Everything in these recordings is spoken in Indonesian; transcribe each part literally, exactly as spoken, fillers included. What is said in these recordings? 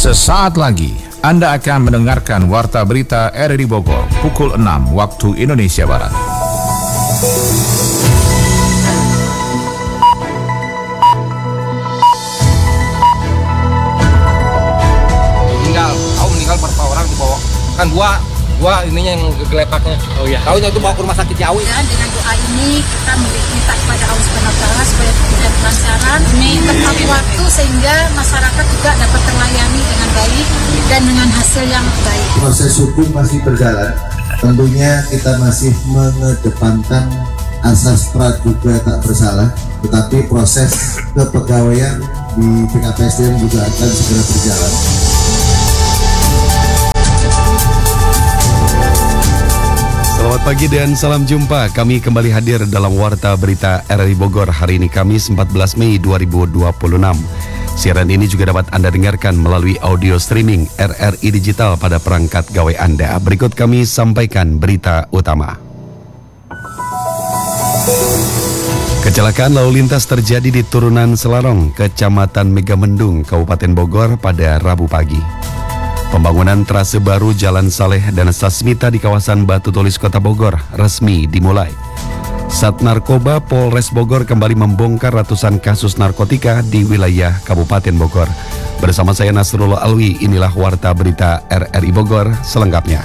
Sesaat lagi Anda akan mendengarkan Warta Berita R R I Bogor pukul enam waktu Indonesia Barat. Meninggal, tahu meninggal berapa orang dibawa? Kan dua, dua ininya yang gelepaknya. Oh iya. Tahunya itu bawa ke rumah sakit Ciawi. Dan dengan doa ini kita minta kepada Allah Subhanahu wa taala supaya diberikan kelancaran, demi tepat waktu sehingga masyarakat juga dapat terlayani dengan baik dan dengan hasil yang baik. Proses hukum masih berjalan. Tentunya kita masih mengedepankan asas praduga tak bersalah, tetapi proses kepegawaian di P K P S D M juga akan segera berjalan. Selamat pagi dan salam jumpa. Kami kembali hadir dalam Warta Berita R R I Bogor hari ini Kamis empat belas Mei dua ribu dua puluh enam. Siaran ini juga dapat Anda dengarkan melalui audio streaming R R I Digital pada perangkat gawai Anda. Berikut kami sampaikan berita utama. Kecelakaan lalu lintas terjadi di Turunan Selarong, Kecamatan Megamendung, Kabupaten Bogor pada Rabu pagi. Pembangunan trase baru Jalan Saleh dan Sasmita di kawasan Batu Tulis, Kota Bogor resmi dimulai. Sat Narkoba Polres Bogor kembali membongkar ratusan kasus narkotika di wilayah Kabupaten Bogor. Bersama saya Nasrullah Alwi, inilah Warta Berita R R I Bogor selengkapnya.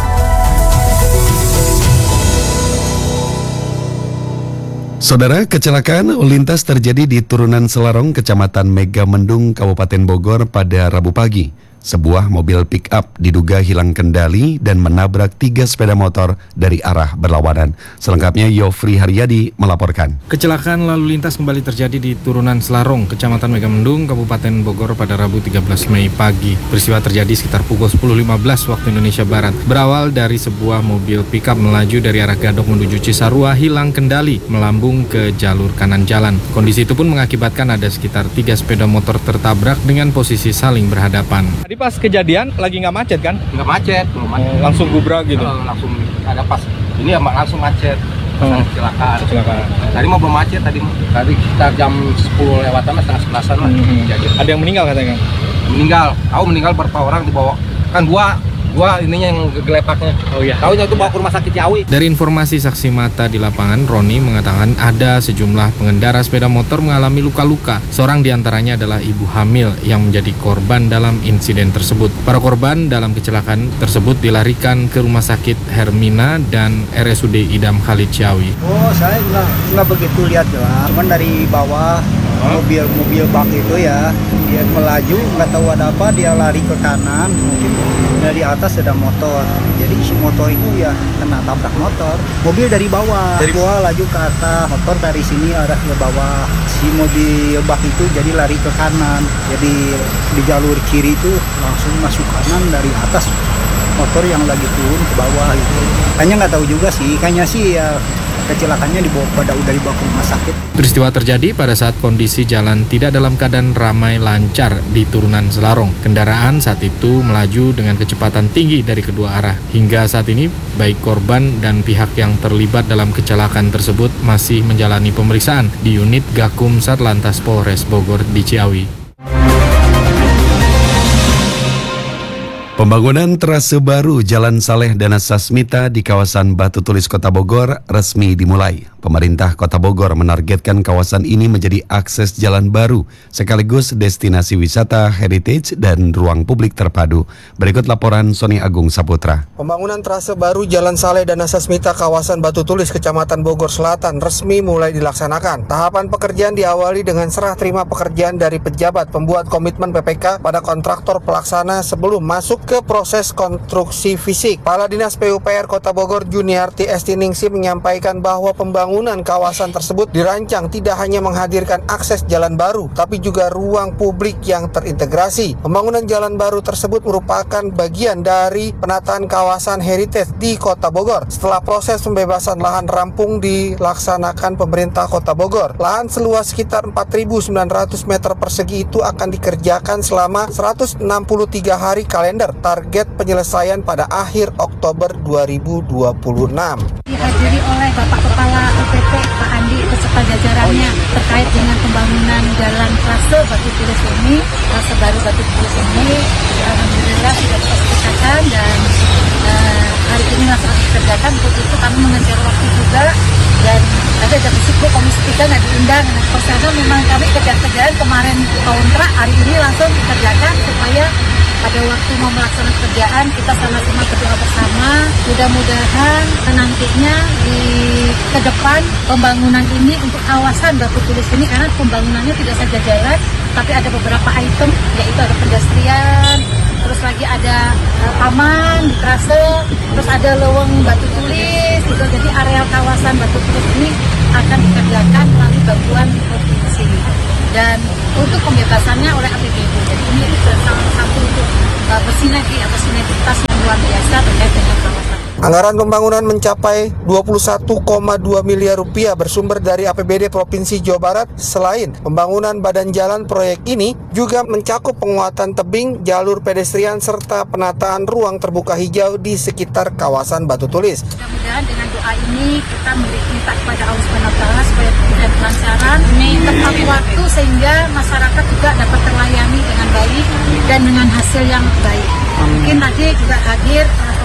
Saudara, kecelakaan lalu lintas terjadi di Turunan Selarong, Kecamatan Megamendung, Kabupaten Bogor pada Rabu pagi. Sebuah mobil pick-up diduga hilang kendali dan menabrak tiga sepeda motor dari arah berlawanan. Selengkapnya Yofri Haryadi melaporkan. Kecelakaan lalu lintas kembali terjadi di Turunan Selarong, Kecamatan Megamendung, Kabupaten Bogor pada Rabu tiga belas Mei pagi. Peristiwa terjadi sekitar pukul sepuluh lima belas waktu Indonesia Barat. Berawal dari sebuah mobil pick-up melaju dari arah Gadok menuju Cisarua hilang kendali melambung ke jalur kanan jalan. Kondisi itu pun mengakibatkan ada sekitar tiga sepeda motor tertabrak dengan posisi saling berhadapan. Tadi pas kejadian lagi nggak macet kan? Nggak macet, belum macet. Oh, langsung gubrak gitu? Oh, langsung ada pas ini ya langsung macet. Pas Oh. kecelakaan. Kecelakaan. Tadi mau belum macet tadi. Tadi sekitar jam sepuluh lewatan lah, setengah sebelasan lah. Hmm. Jadi, Ada yang meninggal katanya? meninggal. Tahu meninggal berapa orang dibawa? Kan dua, dua ininya yang gelepaknya. Oh iya. Tahunya itu bawa ke rumah sakit Ciawi. Dari informasi saksi mata di lapangan, Roni mengatakan ada sejumlah pengendara sepeda motor mengalami luka-luka. Seorang diantaranya adalah ibu hamil yang menjadi korban dalam insiden tersebut. Para korban dalam kecelakaan tersebut dilarikan ke Rumah Sakit Hermina dan R S U D Idam Khalid Ciawi. Oh, saya nggak nggak begitu lihat lah. Cuman dari bawah mobil-mobil bak itu ya, dia melaju, nggak tahu ada apa, dia lari ke kanan, mungkin dari atas ada motor. Jadi si motor itu ya kena tabrak motor. Mobil dari bawah, dari bawah laju ke atas, motor dari sini arah ke bawah. Si mobil bak itu jadi lari ke kanan. Jadi di jalur kiri itu langsung masuk kanan dari atas. Motor yang lagi turun ke bawah itu. Kayaknya nggak tahu juga sih, kayaknya sih ya kecelakaannya dibawa pada udah dibawa ke rumah sakit. Peristiwa terjadi pada saat kondisi jalan tidak dalam keadaan ramai lancar di Turunan Selarong. Kendaraan saat itu melaju dengan kecepatan tinggi dari kedua arah. Hingga saat ini, baik korban dan pihak yang terlibat dalam kecelakaan tersebut masih menjalani pemeriksaan di unit Gakum Satlantas Polres Bogor di Ciawi. Pembangunan trase baru Jalan Saleh dan Sasmita di kawasan Batu Tulis, Kota Bogor resmi dimulai. Pemerintah Kota Bogor menargetkan kawasan ini menjadi akses jalan baru sekaligus destinasi wisata, heritage, dan ruang publik terpadu. Berikut laporan Sony Agung Saputra. Pembangunan trase baru Jalan Saleh dan Sasmita kawasan Batu Tulis, Kecamatan Bogor Selatan resmi mulai dilaksanakan. Tahapan pekerjaan diawali dengan serah terima pekerjaan dari pejabat pembuat komitmen P P K pada kontraktor pelaksana sebelum masuk ke proses konstruksi fisik. Kepala Dinas P U P R Kota Bogor Juniarti Estiningsi menyampaikan bahwa pembangunan kawasan tersebut dirancang tidak hanya menghadirkan akses jalan baru, tapi juga ruang publik yang terintegrasi. Pembangunan jalan baru tersebut merupakan bagian dari penataan kawasan heritage di Kota Bogor. Setelah proses pembebasan lahan rampung dilaksanakan pemerintah Kota Bogor, lahan seluas sekitar empat ribu sembilan ratus meter persegi itu akan dikerjakan selama seratus enam puluh tiga hari kalender target penyelesaian pada akhir Oktober dua ribu dua puluh enam. Dihadiri oleh Bapak Kepala U P P Pak Andi beserta jajarannya terkait dengan pembangunan jalan trase Batu Tulis ini, trase baru Batu Tulis ini, alhamdulillah sudah diselesaikan dan uh, hari ini langsung dikerjakan. Untuk itu kami mengejar waktu juga dan ada jam risiko Komisi tiga nggak diundang. Nah, karena memang kami kejar-kejaran kemarin kontrak, hari ini langsung dikerjakan supaya pada waktu mau melaksanakan kerjaan kita sama-sama berdoa bersama. Mudah-mudahan nantinya di ke depan pembangunan ini untuk kawasan Batu Tulis ini, karena pembangunannya tidak saja jalan, tapi ada beberapa item, yaitu ada pedestrian, terus lagi ada uh, taman di trase, terus ada leweng Batu Tulis gitu. Jadi areal kawasan Batu Tulis ini akan dikerjakan melalui bantuan provinsi dan untuk pembebasannya oleh A P B D. Jadi ini salah satu untuk uh, bersinergi atau sinergitas yang luar biasa terkait dengan kawasan. Anggaran pembangunan mencapai dua puluh satu koma dua miliar rupiah bersumber dari A P B D Provinsi Jawa Barat. Selain pembangunan badan jalan, proyek ini juga mencakup penguatan tebing, jalur pedestrian, serta penataan ruang terbuka hijau di sekitar kawasan Batu Tulis. Mudah-mudahan dengan doa ini kita minta kepada Allah Subhanahu wa Ta'ala supaya diberikan kelancaran, ini tepat waktu sehingga masyarakat juga dapat terlayani dengan baik dan dengan hasil yang baik. Mungkin tadi juga hadir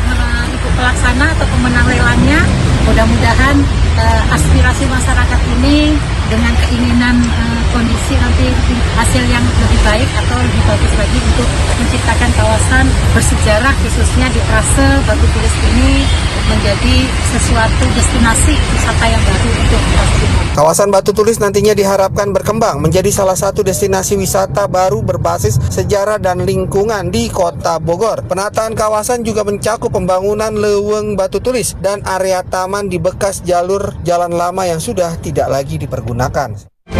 pelaksana atau pemenang lelangnya. Mudah-mudahan uh, aspirasi masyarakat ini dengan keinginan uh, kondisi nanti hasil yang lebih baik atau lebih bagus lagi untuk menciptakan kawasan bersejarah khususnya di trase Batu Tulis ini menjadi sesuatu destinasi wisata yang baru untuk kita. Kawasan Batu Tulis nantinya diharapkan berkembang menjadi salah satu destinasi wisata baru berbasis sejarah dan lingkungan di Kota Bogor. Penataan kawasan juga mencakup pembangunan leweng Batu Tulis dan area taman di bekas jalur jalan lama yang sudah tidak lagi dipergunakan.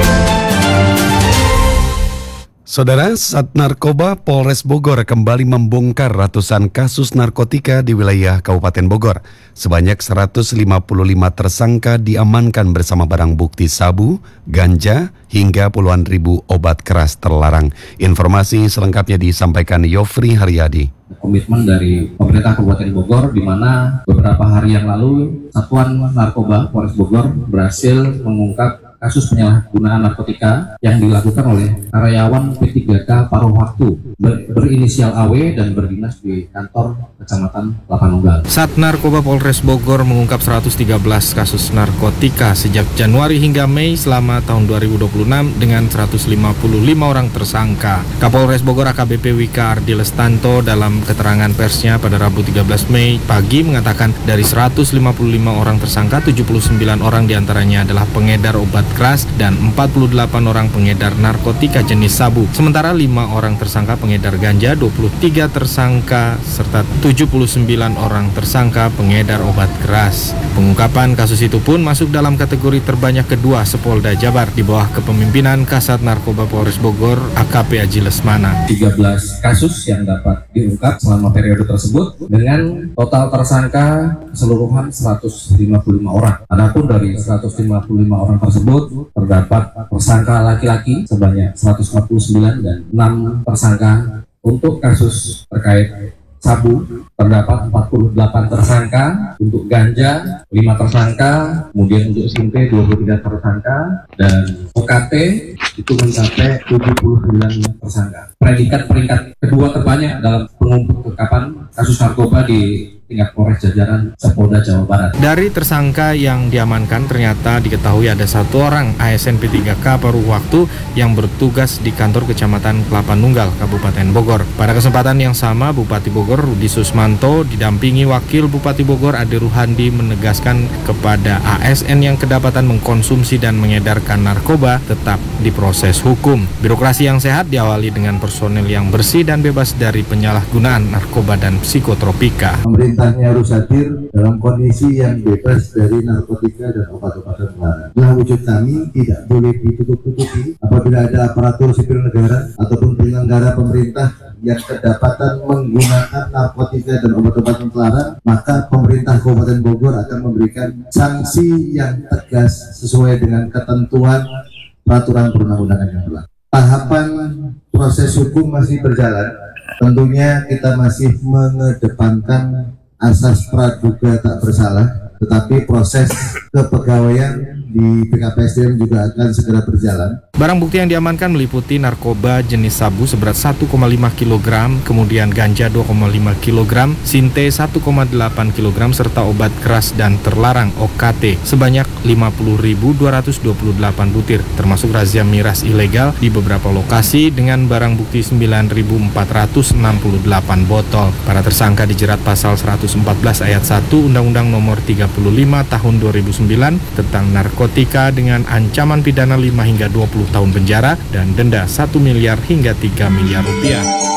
Saudara, Sat Narkoba Polres Bogor kembali membongkar ratusan kasus narkotika di wilayah Kabupaten Bogor. Sebanyak seratus lima puluh lima tersangka diamankan bersama barang bukti sabu, ganja, hingga puluhan ribu obat keras terlarang. Informasi selengkapnya disampaikan Yofri Haryadi. Komitmen dari pemerintah Kabupaten Bogor, di mana beberapa hari yang lalu Satuan Narkoba Polres Bogor berhasil mengungkap kasus penyalahgunaan narkotika yang dilakukan oleh karyawan P tiga K paruh waktu ber, berinisial A W dan berdinas di kantor Kecamatan Kelapa Nunggal. Sat Narkoba Polres Bogor mengungkap seratus tiga belas kasus narkotika sejak Januari hingga Mei selama tahun dua ribu dua puluh enam dengan seratus lima puluh lima orang tersangka. Kapolres Bogor A K B P Wika Ardi Lestanto dalam keterangan persnya pada Rabu tiga belas Mei pagi mengatakan dari seratus lima puluh lima orang tersangka, tujuh puluh sembilan orang diantaranya adalah pengedar obat keras dan empat puluh delapan orang pengedar narkotika jenis sabu. Sementara lima orang tersangka pengedar ganja, dua puluh tiga tersangka serta tujuh puluh sembilan orang tersangka pengedar obat keras. Pengungkapan kasus itu pun masuk dalam kategori terbanyak kedua Sepolda Jabar di bawah kepemimpinan Kasat Narkoba Polres Bogor A K P Aji Lesmana. tiga belas kasus yang dapat diungkap selama periode tersebut dengan total tersangka keseluruhan seratus lima puluh lima orang. Adapun dari seratus lima puluh lima orang tersebut terdapat tersangka laki-laki sebanyak seratus empat puluh sembilan dan enam tersangka. Untuk kasus terkait sabu terdapat empat puluh delapan tersangka, untuk ganja lima tersangka, kemudian untuk S M P dua puluh tiga tersangka, dan O K T itu mencapai tujuh puluh sembilan tersangka. Predikat peringkat kedua terbanyak dalam pengungkapan kasus narkoba di tingkat Polres jajaran Sepolda Jawa Barat. Dari tersangka yang diamankan ternyata diketahui ada satu orang A S N P tiga K paruh waktu yang bertugas di kantor Kecamatan Kelapa Nunggal, Kabupaten Bogor. Pada kesempatan yang sama, Bupati Bogor Rudi Susmanto didampingi Wakil Bupati Bogor Ade Ruhandi menegaskan kepada A S N yang kedapatan mengkonsumsi dan mengedarkan narkoba tetap diproses hukum. Birokrasi yang sehat diawali dengan personel yang bersih dan bebas dari penyalahgunaan narkoba dan psikotropika. Pemerintahnya harus hadir dalam kondisi yang bebas dari narkotika dan obat-obatan terlarang. Nah, wujud kami tidak boleh ditutup-tutupi apabila ada aparatur sipil negara ataupun penyelenggara pemerintah yang kedapatan menggunakan narkotika dan obat-obatan terlarang, maka pemerintah Kabupaten Bogor akan memberikan sanksi yang tegas sesuai dengan ketentuan peraturan perundang-undangan yang berlaku. Tahapan proses hukum masih berjalan Tentunya kita masih mengedepankan asas praduga tak bersalah, tetapi proses kepegawaian di P K P S D M juga akan segera berjalan. Barang bukti yang diamankan meliputi narkoba jenis sabu seberat satu koma lima kilogram, kemudian ganja dua koma lima kilogram, sinte satu koma delapan kilogram, serta obat keras dan terlarang O K T sebanyak lima puluh ribu dua ratus dua puluh delapan butir, termasuk razia miras ilegal di beberapa lokasi dengan barang bukti sembilan ribu empat ratus enam puluh delapan botol. Para tersangka dijerat pasal seratus empat belas ayat satu Undang-Undang Nomor tiga puluh lima Tahun dua ribu sembilan tentang narkotika dengan ancaman pidana lima hingga dua puluh tahun penjara dan denda satu miliar hingga tiga miliar rupiah.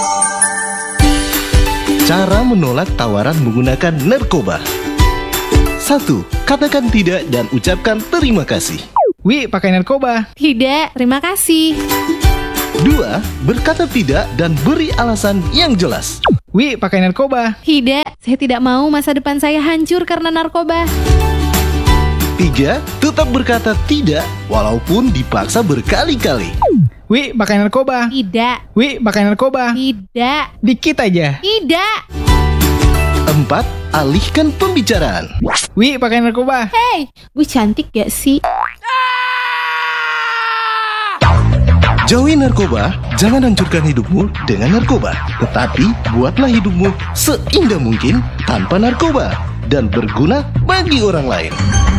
Cara menolak tawaran menggunakan narkoba. Satu. Katakan tidak dan ucapkan terima kasih. Wi, pakai narkoba. Tidak, terima kasih. Dua. Berkata tidak dan beri alasan yang jelas. Wi, pakai narkoba. Tidak, saya tidak mau masa depan saya hancur karena narkoba. Tiga. Tetap berkata tidak walaupun dipaksa berkali-kali. Wi, pakai narkoba. Tidak. Wi, pakai narkoba. Tidak. Dikit aja. Tidak. Empat. Alihkan pembicaraan. Wi, pakai narkoba. Hei, Wi cantik gak sih? Jauhi narkoba, jangan hancurkan hidupmu dengan narkoba. Tetapi buatlah hidupmu seindah mungkin tanpa narkoba dan berguna bagi orang lain.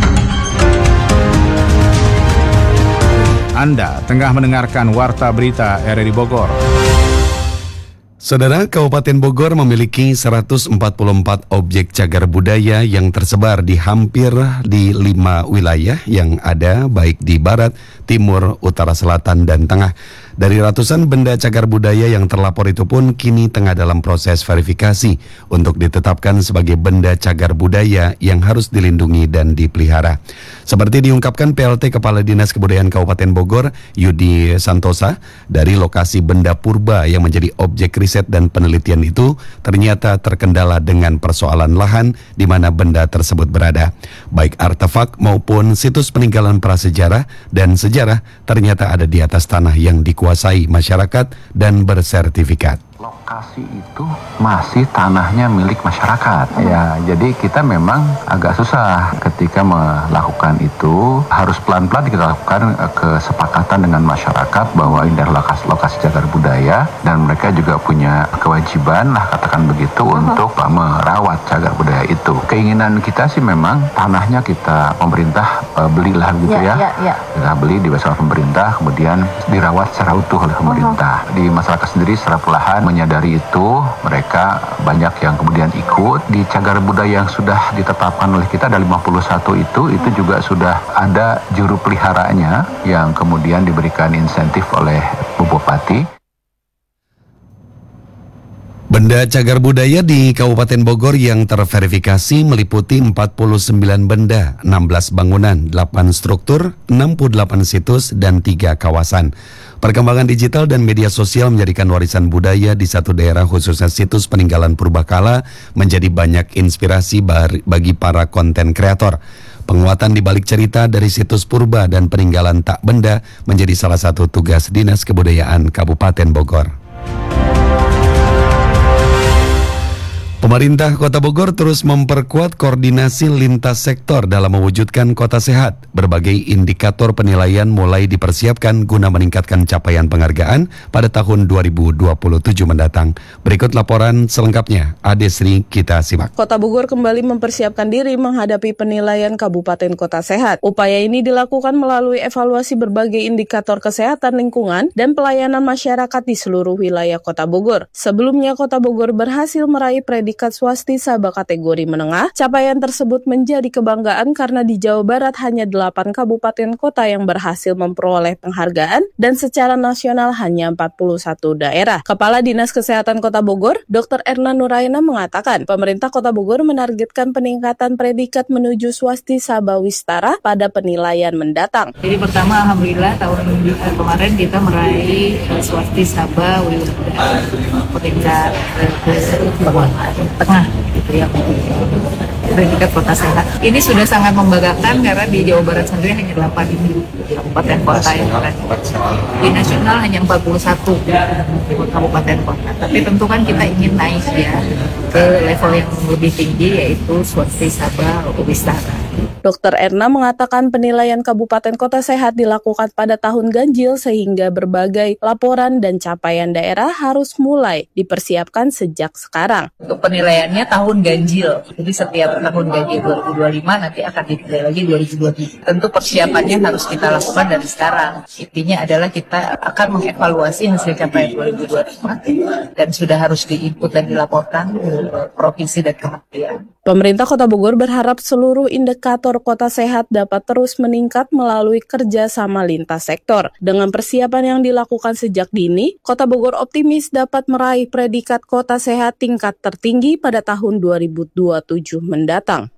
Anda tengah mendengarkan Warta Berita R R I Bogor. Saudara, Kabupaten Bogor memiliki seratus empat puluh empat objek cagar budaya yang tersebar di hampir di lima wilayah yang ada baik di barat, timur, utara, selatan, dan tengah. Dari ratusan benda cagar budaya yang terlapor itu pun kini tengah dalam proses verifikasi untuk ditetapkan sebagai benda cagar budaya yang harus dilindungi dan dipelihara. Seperti diungkapkan P L T Kepala Dinas Kebudayaan Kabupaten Bogor, Yudi Santosa, dari lokasi benda purba yang menjadi objek riset dan penelitian itu ternyata terkendala dengan persoalan lahan di mana benda tersebut berada. Baik artefak maupun situs peninggalan prasejarah dan sejarah ternyata ada di atas tanah yang dikuasai masyarakat dan bersertifikat. Lokasi itu masih tanahnya milik masyarakat. Ya, jadi kita memang agak susah ketika melakukan itu. Harus pelan-pelan kita lakukan kesepakatan dengan masyarakat bahwa ini adalah lokasi, lokasi cagar budaya dan mereka juga punya kewajiban lah katakan begitu uh-huh. untuk merawat cagar budaya itu. Keinginan kita sih memang tanahnya kita pemerintah uh, belilah gitu ya. ya. ya, ya. Kita beli di bersama pemerintah, kemudian dirawat secara utuh oleh pemerintah. Uh-huh. Di masyarakat sendiri secara perlahan menyadari itu, mereka banyak yang kemudian ikut di cagar budaya yang sudah ditetapkan oleh kita ada lima puluh satu itu, itu juga sudah ada juru peliharanya yang kemudian diberikan insentif oleh Bu Bupati. Benda cagar budaya di Kabupaten Bogor yang terverifikasi meliputi empat puluh sembilan benda, enam belas bangunan, delapan struktur, enam puluh delapan situs, dan tiga kawasan. Perkembangan digital dan media sosial menjadikan warisan budaya di satu daerah khususnya situs peninggalan purbakala menjadi banyak inspirasi bagi para konten kreator. Penguatan di balik cerita dari situs purba dan peninggalan tak benda menjadi salah satu tugas Dinas Kebudayaan Kabupaten Bogor. Pemerintah Kota Bogor terus memperkuat koordinasi lintas sektor dalam mewujudkan kota sehat. Berbagai indikator penilaian mulai dipersiapkan guna meningkatkan capaian penghargaan pada tahun dua ribu dua puluh tujuh mendatang. Berikut laporan selengkapnya, Adesri, kita simak. Kota Bogor kembali mempersiapkan diri menghadapi penilaian Kabupaten Kota Sehat. Upaya ini dilakukan melalui evaluasi berbagai indikator kesehatan lingkungan dan pelayanan masyarakat di seluruh wilayah Kota Bogor. Sebelumnya, Kota Bogor berhasil meraih predikat swastisaba kategori menengah. Capaian tersebut menjadi kebanggaan karena di Jawa Barat hanya delapan kabupaten kota yang berhasil memperoleh penghargaan dan secara nasional hanya empat puluh satu daerah. Kepala Dinas Kesehatan Kota Bogor, Dokter Erna Nuraina mengatakan, pemerintah Kota Bogor menargetkan peningkatan predikat menuju swastisaba wistara pada penilaian mendatang. Jadi pertama, alhamdulillah tahun kemarin kita meraih swastisaba wistara peringkat kedua. tengah gitu ya, predikat kota sehat. Ini sudah sangat membanggakan karena di Jawa Barat sendiri hanya delapan kabupaten kota yang keren. Di nasional hanya empat puluh satu kabupaten kota. Tapi tentu kan kita ingin naik ya ke level yang lebih tinggi, yaitu Swasti Sabah Wistara. Dokter Erna mengatakan penilaian kabupaten kota sehat dilakukan pada tahun ganjil sehingga berbagai laporan dan capaian daerah harus mulai dipersiapkan sejak sekarang. Untuk penilaiannya tahun ganjil, jadi setiap tahun ganjil dua ribu dua puluh lima nanti akan dinilai lagi dua ribu dua puluh tiga. Tentu persiapannya harus kita lakukan dari sekarang. Intinya adalah kita akan mengevaluasi hasil capaian dua ribu dua puluh lima dan sudah harus diinput dan dilaporkan ke provinsi dan kementerian. Pemerintah Kota Bogor berharap seluruh indikator kota sehat dapat terus meningkat melalui kerjasama lintas sektor. Dengan persiapan yang dilakukan sejak dini, Kota Bogor optimis dapat meraih predikat kota sehat tingkat tertinggi pada tahun dua ribu dua puluh tujuh mendatang.